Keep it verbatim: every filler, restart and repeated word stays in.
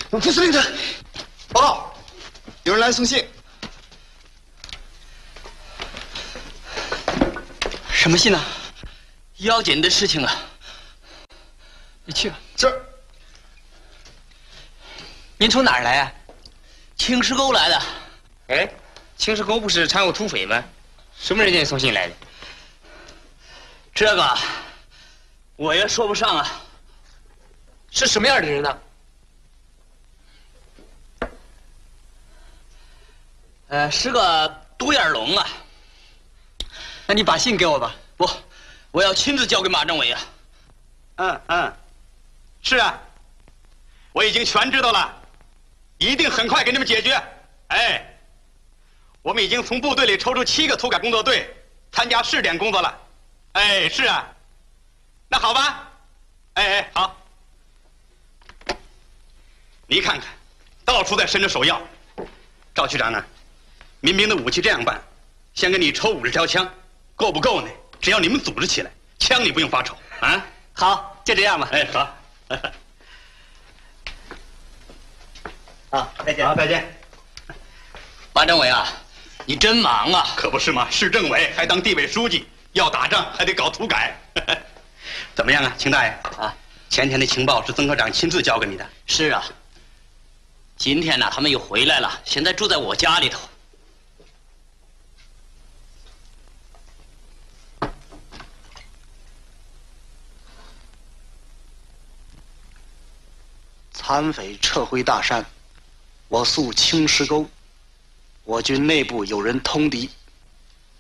副司令长，报告，有人来送信。 什么信呢？要紧的事情啊！你去吧。 是。 您从哪儿来啊？青石沟来的。 哎，青石沟不是常有土匪吗？什么人给你送信来的？ 这个我也说不上啊。 是什么样的人呢？ 呃，是个独眼龙啊。那你把信给我吧。不，我要亲自交给马政委啊。 嗯嗯，是啊，我已经全知道了，一定很快给你们解决。哎，我们已经从部队里抽出七个土改工作队参加试点工作了。哎，是啊，那好吧。哎哎，好。你看看，到处在伸着手要。赵区长啊，民兵的武器这样办，先给你抽五十条枪，够不够呢？只要你们组织起来，枪你不用发愁啊。 好，就这样吧。 哎，好。 好，再见。 好，再见。 马政委啊，你真忙啊！ 可不是嘛，市政委还当地委书记，要打仗还得搞土改。怎么样啊，秦大爷？ 啊， 前天的情报是曾科长亲自交给你的。 是啊。今天呢，他们又回来了，现在住在我家里头。 残匪撤回大山，我宿青石沟，我军内部有人通敌，